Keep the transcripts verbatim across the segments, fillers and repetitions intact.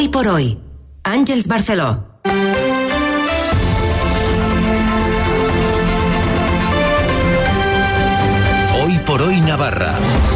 Hoy por hoy, Àngels Barceló. Hoy por hoy Navarra.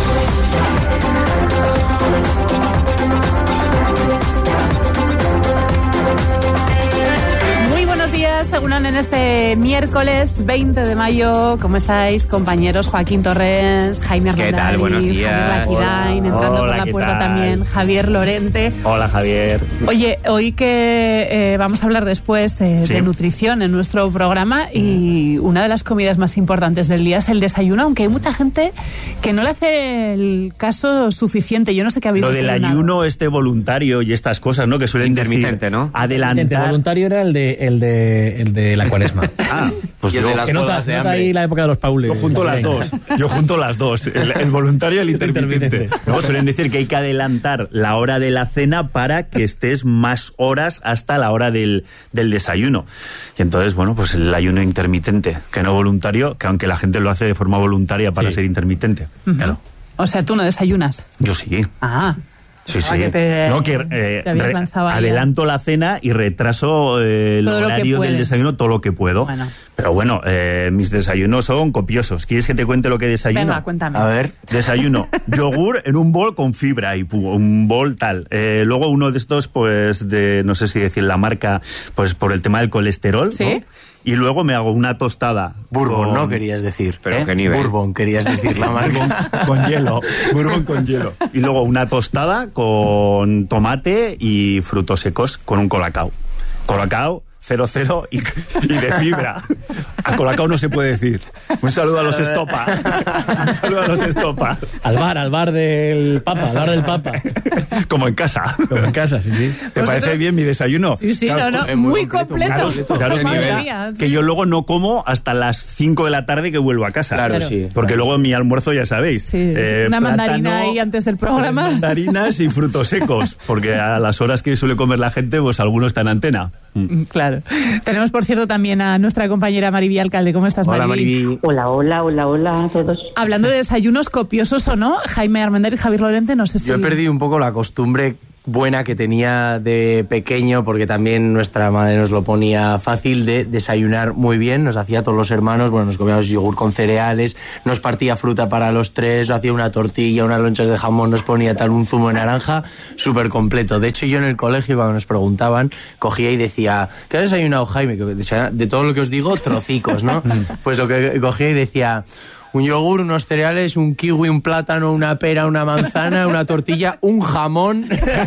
Según en este miércoles veinte de mayo, ¿cómo estáis, compañeros? Joaquín Torres, Jaime Armendariz, ¿qué tal? Buenos días. Javier Laquidain, Hola. entrando Hola, por la ¿qué puerta tal? también Javier Lorente. Hola, Javier. Oye, hoy que eh, vamos a hablar después de, Sí. de nutrición en nuestro programa, y una de las comidas más importantes del día es el desayuno, aunque hay mucha gente que no le hace el caso suficiente. Yo no sé qué habéis Lo del desayunado. ayuno este voluntario y estas cosas, ¿no? Que suelen Intermitente, decir, ¿no? adelantar. El voluntario era el de, el de, el de la cuaresma. Ah, pues Y el yo, de las que nota, bodas de nota hambre. ahí la época de los paules. yo junto las dos. Yo junto las dos. El, el voluntario y el intermitente. Intermitente. ¿No? Suelen decir que hay que adelantar la hora de la cena para que estés más horas hasta la hora del, del desayuno. Y entonces, bueno, pues el ayuno intermitente, que no voluntario, que aunque la gente lo hace de forma voluntaria para Sí. ser intermitente. Ujú. Claro. O sea, tú no desayunas. Yo sí. Ah. Sí, sí. Ah, que te- no, que eh, te habías re- lanzado ahí. adelanto la cena y retraso eh, el Todo lo que horario del puedes. desayuno todo lo que puedo. Bueno. Pero bueno, eh, mis desayunos son copiosos. ¿Quieres que te cuente lo que desayuno? Venga, cuéntame. A ver. Desayuno yogur en un bol con fibra y pu- un bol tal. Eh, luego uno de estos, pues, de no sé si decir la marca, pues por el tema del colesterol. Sí. ¿no? Y luego me hago una tostada. Bourbon, con- ¿no? Querías decir. Pero ¿Eh? qué nivel. Bourbon, querías decir la Bourbon marca. con hielo, bourbon con hielo. Y luego una tostada con tomate y frutos secos con un colacao. Colacao, cero cero y, y de fibra. A colacao no se puede decir. Un saludo a los estopa. Un saludo a los estopa. Al bar, al bar del Papa, al bar del Papa. Como en casa. Como en casa, sí, sí. ¿Te parece bien mi desayuno? Sí, sí, Claro, no, no, es muy muy completo, completo. muy Claro, Madre que, mía, que sí. yo luego no como hasta las cinco de la tarde que vuelvo a casa. Claro, Claro. sí. Porque luego mi almuerzo ya sabéis. Sí, una mandarina ahí antes del programa. tres mandarinas y frutos secos. Porque a las horas que suele comer la gente, pues alguno está en antena. Mm. Claro. Tenemos, por cierto, también a nuestra compañera Mariby Alcalde. ¿Cómo estás, Hola, Mariby? Mariby. Hola, hola, hola, hola a todos. Hablando de desayunos copiosos o no, Jaime Armendariz y Javier Lorente, no sé si... Yo he perdido un poco la costumbre buena que tenía de pequeño, porque también nuestra madre nos lo ponía fácil, de desayunar muy bien. Nos hacía a todos los hermanos, bueno, nos comíamos yogur con cereales, nos partía fruta para los tres, hacía una tortilla, unas lonchas de jamón, nos ponía tal un zumo de naranja, súper completo. De hecho, yo en el colegio, cuando nos preguntaban, cogía y decía, ¿qué has desayunado, Jaime? Que de todo lo que os digo, trocicos, ¿no? Pues lo que cogía y decía... un yogur, unos cereales, un kiwi, un plátano, una pera, una manzana, una tortilla, un jamón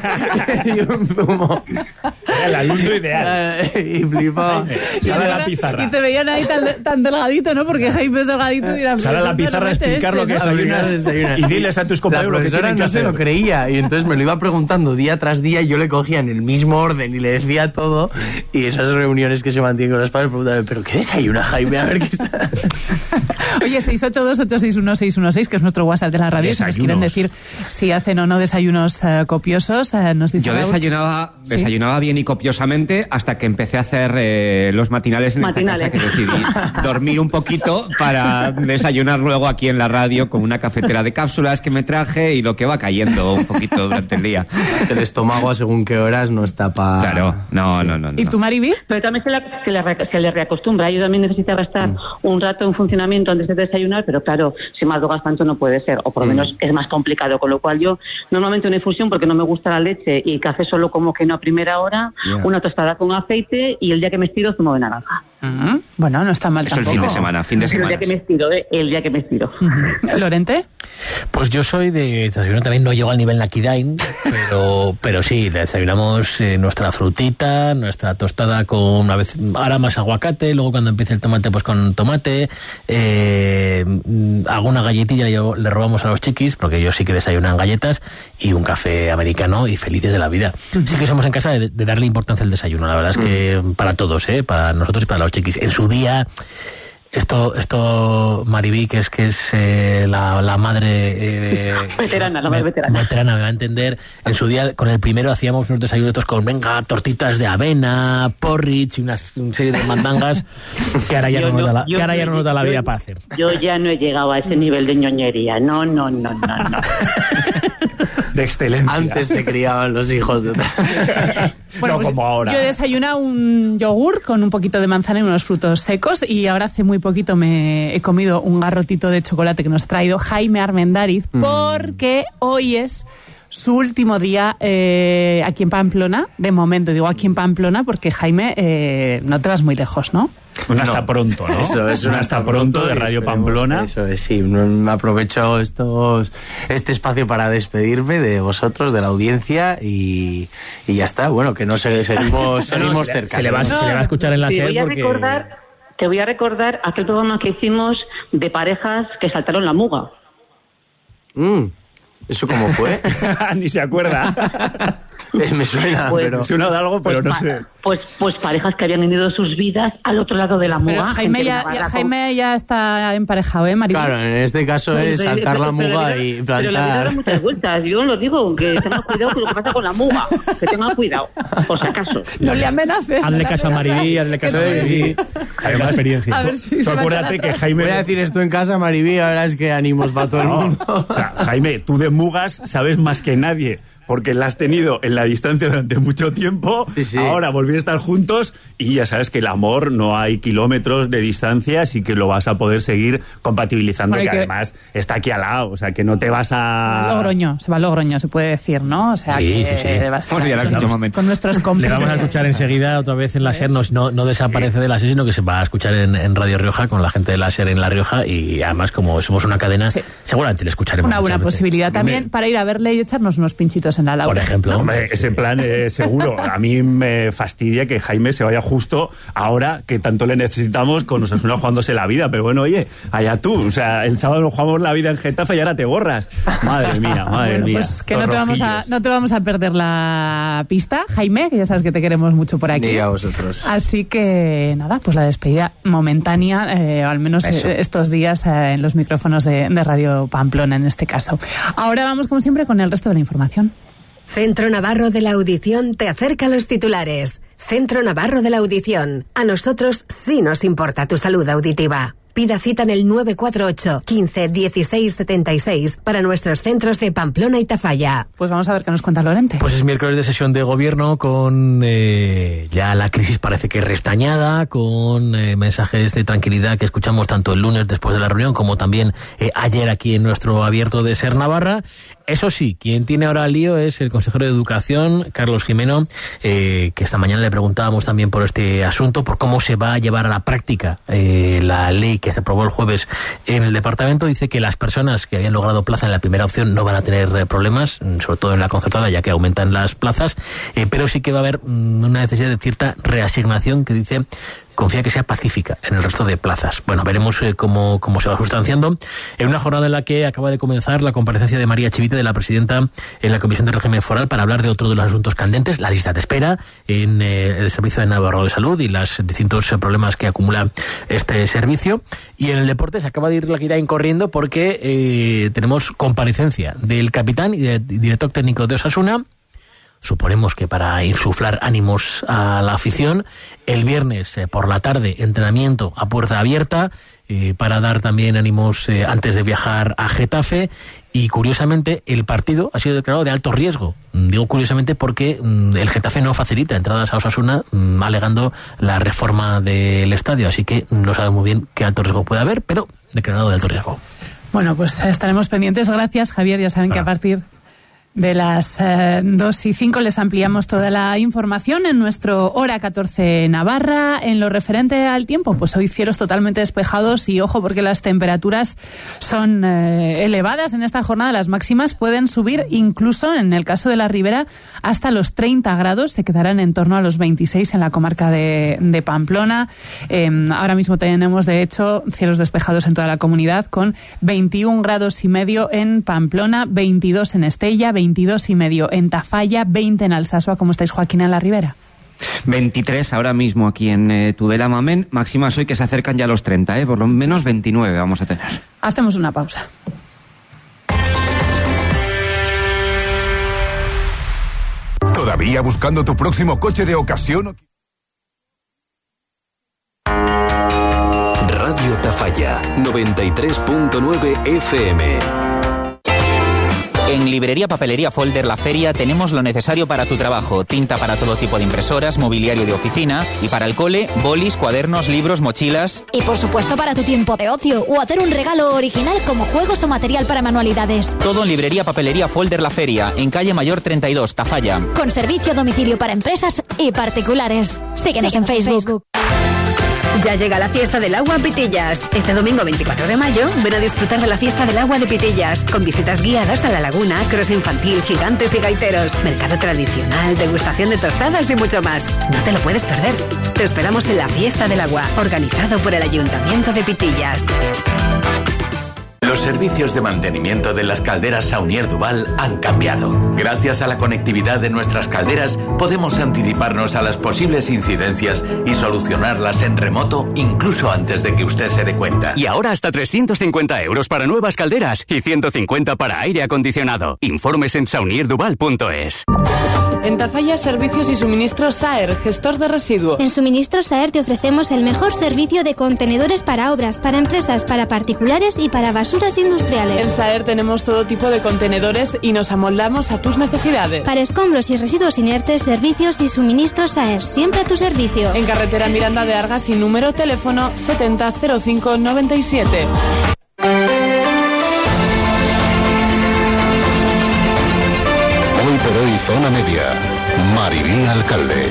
y un zumo. El alumno ideal. Y flipaba. Sale a la pizarra. Y te veían ahí tan, tan delgadito, ¿no? Porque Jaime es delgadito y dirán... Sale a la pizarra a explicar lo que es. desayunas y diles a tus compañeros la lo que profesora tienen que no se hacer. lo creía, y entonces me lo iba preguntando día tras día, y yo le cogía en el mismo orden y le decía todo, y esas reuniones que se mantienen con los padres preguntaban, ¿pero qué desayuna, Jaime? A ver qué está... Oye, seis ocho dos ocho seis uno seis uno seis, que es nuestro WhatsApp de la radio, si nos Desayunos. quieren decir si hacen o no desayunos uh, copiosos, uh, nos dicen... Yo desayunaba, ¿Sí? desayunaba bien y copiosamente hasta que empecé a hacer eh, los matinales en Matinales. esta casa, que decidí dormir un poquito para desayunar luego aquí en la radio con una cafetera de cápsulas que me traje y lo que va cayendo un poquito durante el día. El estómago a según qué horas no está para... Claro, no, no, no. no. ¿Y tú, Mariby? Pero también se, la, se, le, re- se le reacostumbra. Yo también necesitaba estar un rato en funcionamiento antes de desayunar, pero claro, si madrugas tanto no puede ser, o por lo menos es más complicado. Con lo cual yo, normalmente una infusión, porque no me gusta la leche, y café solo como que no a primera hora, Yeah. una tostada con aceite, y el día que me estiro, zumo de naranja. Uh-huh. Bueno, no está mal Eso el tampoco. fin de semana, fin de El semana. día que me estiro, ¿eh? El día que me estiro. Uh-huh. ¿Lorente? Pues yo soy de desayuno, también no llego al nivel Laquidain, pero, pero sí, desayunamos eh, nuestra frutita, nuestra tostada con una vez, ahora más aguacate, luego cuando empiece el tomate, pues con tomate, eh, hago una galletilla, yo, le robamos a los chiquis, porque ellos sí que desayunan galletas, y un café americano, y felices de la vida. Sí que somos en casa de, de darle importancia al desayuno, la verdad es que para todos, ¿eh? Para nosotros y para los chiquis. En su día... Esto, esto Mariby, que es que es eh, la, la madre... Eh, Veterana, la madre veterana. Veterana, me va a entender. En su día, con el primero, hacíamos unos desayunos con, venga, tortitas de avena, porridge y una serie de mandangas que ahora ya Yo no nos da la, yo que ahora ya no nos da la yo- vida para hacer. Yo ya no he llegado a ese nivel de ñoñería. No, no, no, no, no. de excelencia. Antes se criaban los hijos de otra. Bueno, no pues como ahora. Yo he desayunado un yogur con un poquito de manzana y unos frutos secos, y ahora hace muy poquito me he comido un garrotito de chocolate que nos ha traído Jaime Armendáriz, mm. porque hoy es su último día eh, aquí en Pamplona. De momento digo aquí en Pamplona porque, Jaime, eh, no te vas muy lejos, ¿no? Un hasta no. pronto, ¿no? Eso es un hasta, hasta pronto, pronto de Radio Pamplona. Eso es, sí. Me aprovecho estos, este espacio para despedirme de vosotros, de la audiencia, y, y ya está. Bueno, que no se, seguimos, seguimos se cerca. Se le, va, ¿no? se le va a escuchar en la te SER voy a porque... recordar, te voy a recordar aquel programa que hicimos de parejas que saltaron la muga. Mm, ¿Eso cómo fue? Ni se acuerda. Me suena, pues, pero... Me suena de algo, pero pues, no sé. Pues, pues parejas que habían unido sus vidas al otro lado de la muga. Pero Jaime ya, ya, Jaime ya está emparejado, ¿eh, Maribel? Claro, en este caso pero, es saltar pero, la muga pero, y plantar... Pero la vida da muchas vueltas. Yo lo digo, que tenga cuidado con lo que pasa con la muga. Que tenga cuidado, por si acaso. No le amenaces. Hazle caso a Maribí, hazle caso a Maribí. Hay más experiencia. A ver si tú acuérdate que Jaime... Voy a decir esto en casa, Maribí, ahora es que ánimos para todo el no, mundo. O sea, Jaime, tú de mugas sabes más que nadie, porque la has tenido en la distancia durante mucho tiempo, sí, sí. Ahora volví a estar juntos y ya sabes que el amor no hay kilómetros de distancia, así que lo vas a poder seguir compatibilizando, bueno, que, que además está aquí al lado, o sea, que no te vas a... Se va a Logroño, se va a Logroño, se puede decir, ¿no? O sea, sí, que sí, sí. Va a estar con, con, con nuestros cómplices. Le vamos a escuchar enseguida otra vez en la SER, no, no, no desaparece de la SER, sino que se va a escuchar en, en Radio Rioja con la gente de la SER en La Rioja, y además como somos una cadena, sí. seguramente le escucharemos. Una buena posibilidad también me... para ir a verle y echarnos unos pinchitos en la Laura. Por ejemplo. ¿No? Hombre, ese plan es seguro. A mí me fastidia que Jaime se vaya justo ahora que tanto le necesitamos con Osasuna jugándose la vida, pero bueno, oye, allá tú, o sea, el sábado jugamos la vida en Getafe y ahora te borras. Madre mía, madre bueno, mía. Pues que no te, vamos a, no te vamos a perder la pista, Jaime, que ya sabes que te queremos mucho por aquí. Y a vosotros. Así que nada, pues la despedida momentánea, eh, al menos eh, estos días eh, en los micrófonos de, de Radio Pamplona en este caso. Ahora vamos como siempre con el resto de la información. Centro Navarro de la Audición te acerca a los titulares. Centro Navarro de la Audición. A nosotros sí nos importa tu salud auditiva. Pida cita en el nueve cuatro ocho, quince, dieciséis, setenta y seis para nuestros centros de Pamplona y Tafalla. Pues vamos a ver qué nos cuenta Lorente. Pues es miércoles de sesión de gobierno con eh, ya la crisis parece que restañada, con eh, mensajes de tranquilidad que escuchamos tanto el lunes después de la reunión como también eh, ayer aquí en nuestro abierto de SER Navarra. Eso sí, quien tiene ahora lío es el consejero de Educación, Carlos Jimeno, eh, que esta mañana le preguntábamos también por este asunto, por cómo se va a llevar a la práctica eh, la ley que se aprobó el jueves en el departamento. Dice que las personas que habían logrado plaza en la primera opción no van a tener eh, problemas, sobre todo en la concertada, ya que aumentan las plazas, eh, pero sí que va a haber mm, una necesidad de cierta reasignación que dice confía que sea pacífica en el resto de plazas. Bueno, veremos eh, cómo, cómo se va sustanciando en una jornada en la que acaba de comenzar la comparecencia de María Chivite, de la presidenta en la Comisión de Régimen Foral, para hablar de otro de los asuntos candentes, la lista de espera en eh, el Servicio de Navarro de Salud y los distintos eh, problemas que acumula este servicio. Y en el deporte se acaba de ir la Quirain corriendo porque eh, tenemos comparecencia del capitán y del director técnico de Osasuna. Suponemos que para insuflar ánimos a la afición. El viernes eh, por la tarde, entrenamiento a puerta abierta eh, para dar también ánimos eh, antes de viajar a Getafe. Y curiosamente el partido ha sido declarado de alto riesgo. Digo curiosamente porque mm, el Getafe no facilita entradas a Osasuna mm, alegando la reforma del estadio. Así que no sabemos muy bien qué alto riesgo puede haber, pero declarado de alto riesgo. Bueno, pues estaremos pendientes. Gracias, Javier. Ya saben ah. que a partir de las eh, dos y cinco les ampliamos toda la información en nuestro Hora catorce Navarra. En lo referente al tiempo, pues hoy cielos totalmente despejados y ojo porque las temperaturas son eh, elevadas en esta jornada. Las máximas pueden subir incluso en el caso de la Ribera hasta los treinta grados. Se quedarán en torno a los veintiséis en la comarca de, de Pamplona. Eh, ahora mismo tenemos de hecho cielos despejados en toda la comunidad con veintiún grados y medio en Pamplona, veintidós en Estella, veintidós y medio en Tafalla, veinte en Alsasua. ¿Cómo estáis, Joaquín, en la Ribera? veintitrés ahora mismo aquí en eh, Tudela Mamén, máximas hoy que se acercan ya a los treinta, eh, por lo menos veintinueve vamos a tener. Hacemos una pausa. ¿Todavía buscando tu próximo coche de ocasión? Radio Tafalla, noventa y tres punto nueve F M. En Librería Papelería Folder La Feria tenemos lo necesario para tu trabajo. Tinta para todo tipo de impresoras, mobiliario de oficina y para el cole, bolis, cuadernos, libros, mochilas. Y por supuesto para tu tiempo de ocio o hacer un regalo original como juegos o material para manualidades. Todo en Librería Papelería Folder La Feria, en calle Mayor treinta y dos, Tafalla. Con servicio a domicilio para empresas y particulares. Síguenos, Síguenos en Facebook. En Facebook. Ya llega la fiesta del agua en Pitillas. Este domingo veinticuatro de mayo, ven a disfrutar de la fiesta del agua de Pitillas, con visitas guiadas a la laguna, cross infantil, gigantes y gaiteros, mercado tradicional, degustación de tostadas y mucho más. No te lo puedes perder. Te esperamos en la fiesta del agua, organizado por el Ayuntamiento de Pitillas. Los servicios de mantenimiento de las calderas Saunier Duval han cambiado. Gracias a la conectividad de nuestras calderas, podemos anticiparnos a las posibles incidencias y solucionarlas en remoto incluso antes de que usted se dé cuenta. Y ahora hasta trescientos cincuenta euros para nuevas calderas y ciento cincuenta para aire acondicionado. Informes en saunier duval punto es. En Tafalla, Servicios y Suministros Saer, gestor de residuos. En Suministros Saer te ofrecemos el mejor servicio de contenedores para obras, para empresas, para particulares y para basuras industriales. En Saer tenemos todo tipo de contenedores y nos amoldamos a tus necesidades. Para escombros y residuos inertes, Servicios y Suministros Saer, siempre a tu servicio. En carretera Miranda de Argas y número teléfono setenta cero cinco noventa y siete. Hoy por hoy, Zona Media. Maribí Alcalde.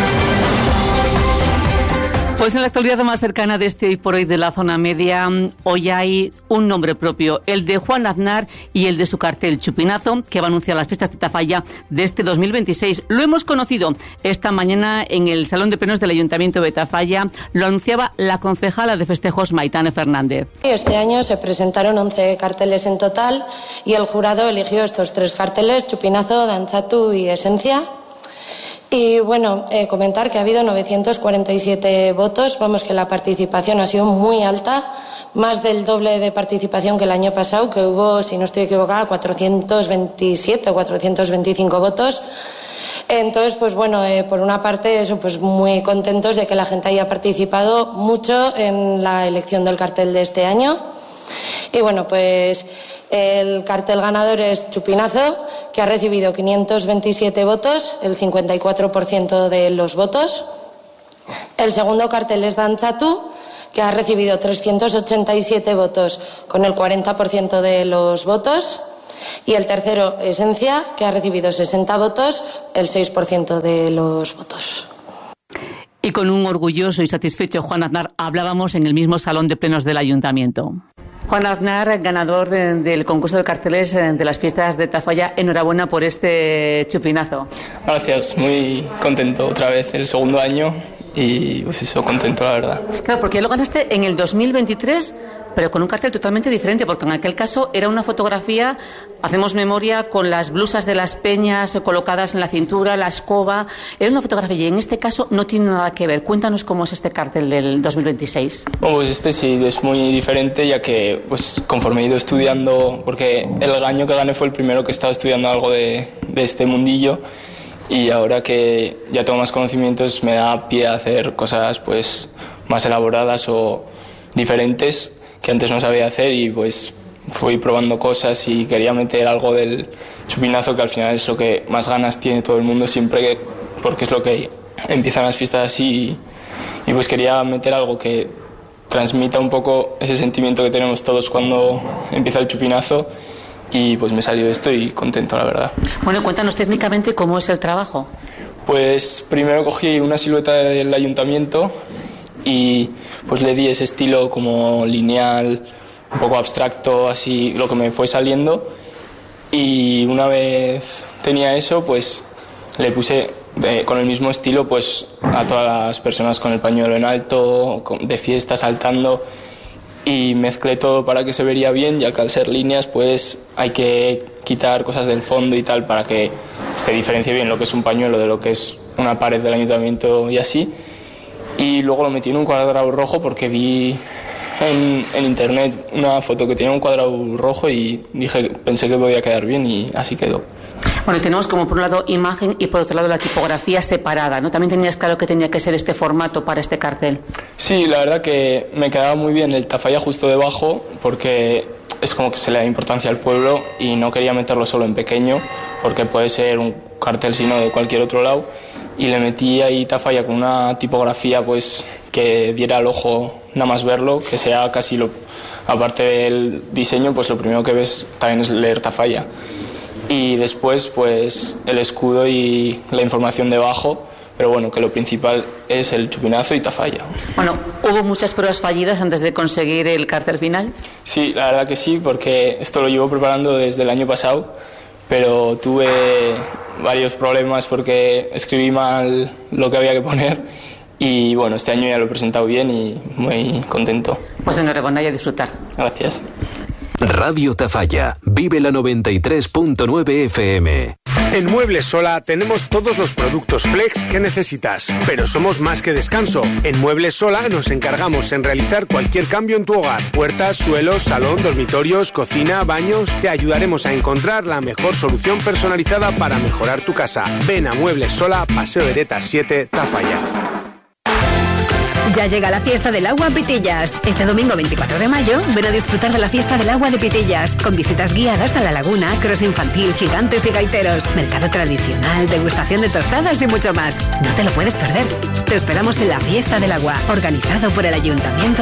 Pues en la actualidad más cercana de este Hoy por Hoy de la Zona Media, hoy hay un nombre propio, el de Juan Aznar y el de su cartel Chupinazo, que va a anunciar las fiestas de Tafalla de este dos mil veintiséis. Lo hemos conocido esta mañana en el Salón de Plenos del Ayuntamiento de Tafalla. Lo anunciaba la concejala de festejos, Maitane Fernández. Este año se presentaron once carteles en total y el jurado eligió estos tres carteles, Chupinazo, Dantzatu y Esencia. Y bueno, eh, comentar que ha habido novecientos cuarenta y siete votos, vamos que la participación ha sido muy alta, más del doble de participación que el año pasado, que hubo, si no estoy equivocada, cuatrocientos veintisiete o cuatrocientos veinticinco votos. Entonces, pues bueno, eh, por una parte, eso, pues muy contentos de que la gente haya participado mucho en la elección del cartel de este año. Y bueno, pues el cartel ganador es Chupinazo, que ha recibido quinientos veintisiete votos, el cincuenta y cuatro por ciento de los votos. El segundo cartel es Dantzatu, que ha recibido trescientos ochenta y siete votos, con el cuarenta por ciento de los votos. Y el tercero, Esencia, que ha recibido sesenta votos, el seis por ciento de los votos. Y con un orgulloso y satisfecho Juan Aznar hablábamos en el mismo Salón de Plenos del Ayuntamiento. Juan Aznar, ganador de, del concurso de carteles de las fiestas de Tafalla, enhorabuena por este chupinazo. Gracias, muy contento otra vez el segundo año y pues eso, contento la verdad. Claro, porque lo ganaste en el dos mil veintitrés, pero con un cartel totalmente diferente, porque en aquel caso era una fotografía, hacemos memoria, con las blusas de las peñas colocadas en la cintura, la escoba, era una fotografía y en este caso no tiene nada que ver. Cuéntanos cómo es este cartel del dos mil veintiséis. Bueno, pues este sí es muy diferente, ya que pues conforme he ido estudiando, porque el año que gané fue el primero que estaba estudiando algo de, de este mundillo, y ahora que ya tengo más conocimientos me da pie a hacer cosas pues más elaboradas o diferentes que antes no sabía hacer, y pues fui probando cosas y quería meter algo del chupinazo, que al final es lo que más ganas tiene todo el mundo siempre, que, porque es lo que empiezan las fiestas así, y, y pues quería meter algo que transmita un poco ese sentimiento que tenemos todos cuando empieza el chupinazo, y pues me salió esto y contento la verdad. Bueno, cuéntanos técnicamente cómo es el trabajo. Pues primero cogí una silueta del ayuntamiento y pues le di ese estilo como lineal, un poco abstracto, así lo que me fue saliendo, y una vez tenía eso pues le puse de, con el mismo estilo pues a todas las personas con el pañuelo en alto, con, de fiesta saltando, y mezclé todo para que se vería bien, ya que al ser líneas pues hay que quitar cosas del fondo y tal para que se diferencie bien lo que es un pañuelo de lo que es una pared del ayuntamiento y así. Y luego lo metí en un cuadrado rojo porque vi en, en internet una foto que tenía un cuadrado rojo y dije, pensé que podía quedar bien y así quedó. Bueno, tenemos como por un lado imagen y por otro lado la tipografía separada, ¿no? También tenías claro que tenía que ser este formato para este cartel. Sí, la verdad que me quedaba muy bien el Tafalla justo debajo, porque es como que se le da importancia al pueblo y no quería meterlo solo en pequeño, porque puede ser un cartel sino de cualquier otro lado, y le metí ahí Tafalla con una tipografía pues que diera al ojo nada más verlo, que sea casi lo, aparte del diseño, pues lo primero que ves también es leer Tafalla. Y después pues el escudo y la información debajo, pero bueno, que lo principal es el chupinazo y Tafalla. Bueno, ¿hubo muchas pruebas fallidas antes de conseguir el cartel final? Sí, la verdad que sí, porque esto lo llevo preparando desde el año pasado, pero tuve varios problemas porque escribí mal lo que había que poner y bueno, este año ya lo he presentado bien y muy contento. Pues enhorabuena y a disfrutar. Gracias. Radio Tafalla, vive la noventa y tres punto nueve F M. En Muebles Sola tenemos todos los productos flex que necesitas, pero somos más que descanso. En Muebles Sola nos encargamos en realizar cualquier cambio en tu hogar. Puertas, suelos, salón, dormitorios, cocina, baños. Te ayudaremos a encontrar la mejor solución personalizada para mejorar tu casa. Ven a Muebles Sola, Paseo Hereta siete, Tafalla. Ya llega la fiesta del agua Pitillas. Este domingo veinticuatro de mayo, ven a disfrutar de la fiesta del agua de Pitillas, con visitas guiadas a la laguna, cross infantil, gigantes y gaiteros, mercado tradicional, degustación de tostadas y mucho más. No te lo puedes perder. Te esperamos en la fiesta del agua, organizado por el Ayuntamiento